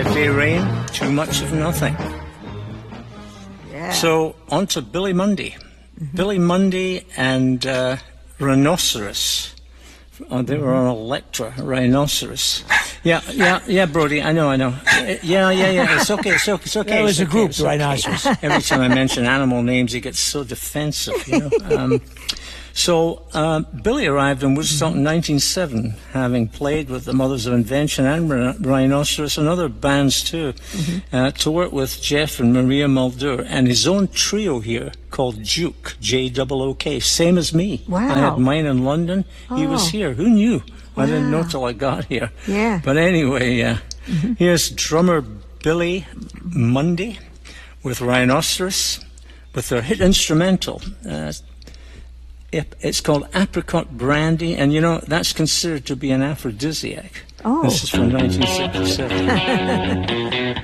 Heavy rain, too much of nothing. Yeah. So, on to Billy Mundy. Billy Mundy and Rhinoceros. Oh, they were on Electra, Rhinoceros. Yeah, Brody, I know. Yeah, it's okay. That was a group, the Rhinoceros. Every time I mention animal names, he gets so defensive, So Billy arrived in Woodstock in 1907, having played with the Mothers of Invention and Rhinoceros and other bands too, to work with Jeff and Maria Mulder and his own trio here called Juke, J-O-O-K, same as me. Wow. I had mine in London. He was here. Who knew? Wow. I didn't know till I got here. Yeah. But anyway, here's drummer Billy Mundy with Rhinoceros with their hit instrumental. It's called Apricot Brandy, and that's considered to be an aphrodisiac. Oh. This is from 1967.